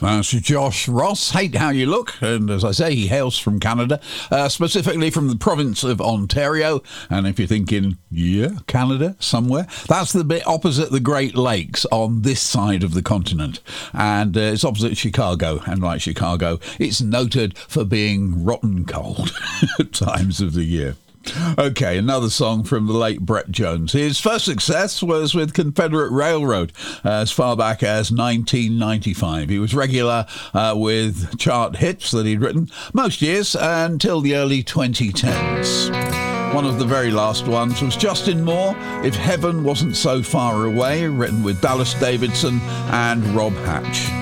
That's Josh Ross, Hate How You Look, and as I say, he hails from Canada, specifically from the province of Ontario, and if you're thinking, yeah, Canada, somewhere, that's the bit opposite the Great Lakes on this side of the continent, and it's opposite Chicago, and like Chicago, it's noted for being rotten cold at times of the year. Okay, another song from the late Brett Jones. His first success was with Confederate Railroad as far back as 1995. He was regular with chart hits that he'd written most years until the early 2010s. One of the very last ones was Justin Moore, If Heaven Wasn't So Far Away, written with Dallas Davidson and Rob Hatch.